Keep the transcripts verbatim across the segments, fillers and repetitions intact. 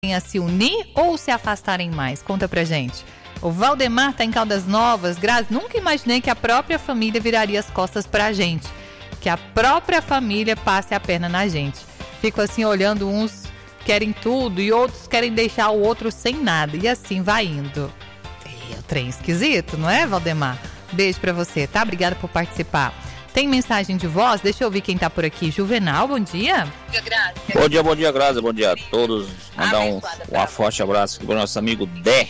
a se unir ou se afastarem mais? Conta pra gente. O Valdemar tá em Caldas Novas. Grazi, nunca imaginei que a própria família viraria as costas pra gente. Que a própria família passe a perna na gente. Fico assim olhando, uns querem tudo e outros querem deixar o outro sem nada. E assim vai indo. É um trem esquisito, não é, Valdemar? Beijo pra você, tá? Obrigada por participar. Tem mensagem de voz? Deixa eu ouvir quem tá por aqui. Juvenal, bom dia. Bom dia, bom dia, Grazi. Bom dia a todos. Mandar um, um forte abraço para o nosso amigo Dé,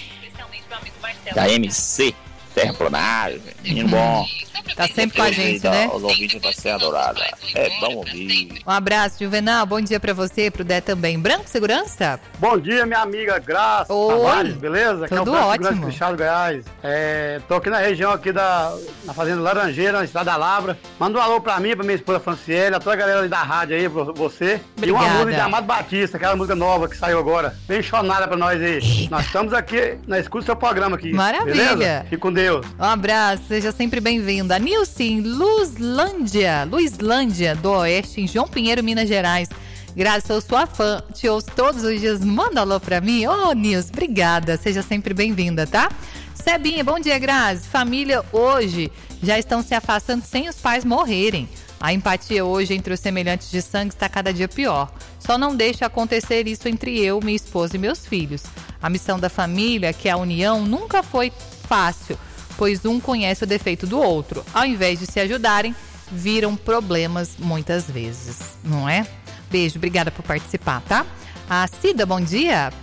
da M C Terraplanário. Menino bom. Tá sempre com a gente, né? Os ouvintes da Serra Dourada. É bom ouvir. Um abraço, Juvenal. Bom dia pra você, pro Dé também. Branco Segurança? Bom dia, minha amiga Graça Oi. Tavares, beleza? Aqui Tudo é o ótimo. Segurança Cristiano Goiás. É, tô aqui na região aqui da na Fazenda Laranjeira, na Estrada da Labra. Manda um alô pra mim, pra minha esposa Franciele, a toda a galera ali da rádio aí, pra você. Obrigada. E uma música de Amado Batista, aquela música nova que saiu agora. Bem chonada pra nós aí. Eita. Nós estamos aqui na escuta do seu programa aqui. Maravilha. Beleza? Fique com Deus. Um abraço, seja sempre bem-vinda. Nilce, Luzlândia, Luislândia, do Oeste, em João Pinheiro, Minas Gerais. Graças, sou sua fã, te ouço todos os dias. Manda alô pra mim. Ô, oh, Nilce, obrigada. Seja sempre bem-vinda, tá? Sebinha, bom dia, Grazi. Família hoje já estão se afastando sem os pais morrerem. A empatia hoje entre os semelhantes de sangue está cada dia pior. Só não deixa acontecer isso entre eu, minha esposa e meus filhos. A missão da família, que é a união, nunca foi fácil, pois um conhece o defeito do outro. Ao invés de se ajudarem, viram problemas muitas vezes, não é? Beijo, obrigada por participar, tá? A Cida, bom dia.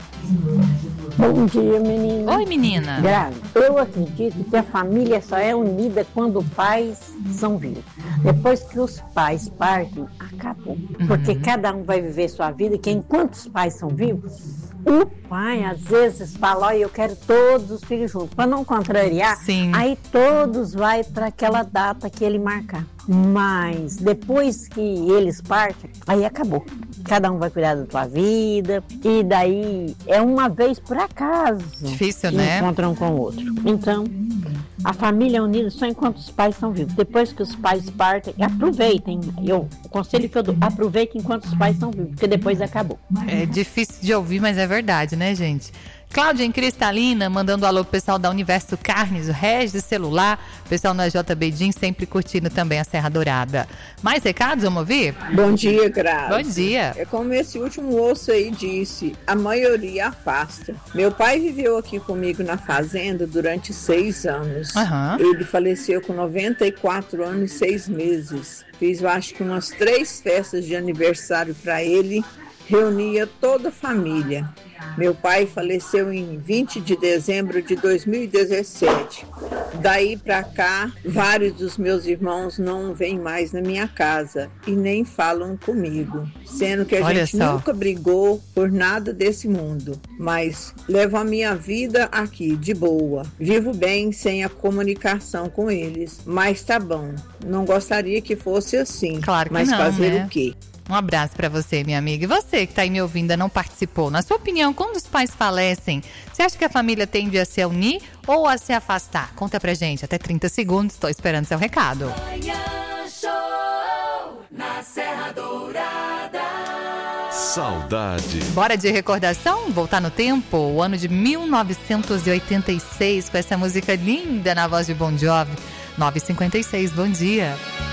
Bom dia, menina. Oi, menina. Grazi, eu acredito que a família só é unida quando pais são vivos. Depois que os pais partem, acabou. Uhum. Porque cada um vai viver sua vida, que enquanto os pais são vivos, o pai às vezes fala, olha, eu quero todos os filhos juntos. Para não contrariar, Sim. aí todos vai para aquela data que ele marcar. Mas depois que eles partem, aí acabou. Cada um vai cuidar da sua vida. E daí é uma vez por acaso. Difícil, que né? encontram um com o outro. Então, a família é unida só enquanto os pais são vivos. Depois que os pais partem, aproveitem. Eu, o conselho que eu dou, aproveitem enquanto os pais são vivos, porque depois acabou. É difícil de ouvir, mas é verdade, né, gente? Cláudia em Cristalina, mandando alô pro pessoal da Universo Carnes, o Regis Celular, o pessoal na J B Jeans, sempre curtindo também a Serra Dourada. Mais recados, vamos ouvir? Bom dia, Grazi. Bom dia. É como esse último moço aí disse, a maioria afasta. Meu pai viveu aqui comigo na fazenda durante seis anos. Uhum. Ele faleceu com noventa e quatro anos e seis meses. Fiz, eu acho que umas três festas de aniversário para ele, reunia toda a família. Meu pai faleceu em vinte de dezembro de dois mil e dezessete. Daí para cá, vários dos meus irmãos não vêm mais na minha casa e nem falam comigo, sendo que a Olha gente só. nunca brigou por nada desse mundo. Mas levo a minha vida aqui, de boa. Vivo bem sem a comunicação com eles, mas tá bom. Não gostaria que fosse assim, Claro que mas não, fazer né? o quê? Um abraço pra você, minha amiga. E você que tá aí me ouvindo, não participou. Na sua opinião, quando os pais falecem, você acha que a família tende a se unir ou a se afastar? Conta pra gente. Até trinta segundos, tô esperando seu recado. Manhã Show na Serra Dourada. Saudade. Bora de recordação? Voltar no tempo? O ano de mil novecentos e oitenta e seis, com essa música linda na voz de Bon Jovi. nove e cinquenta e seis, bom dia.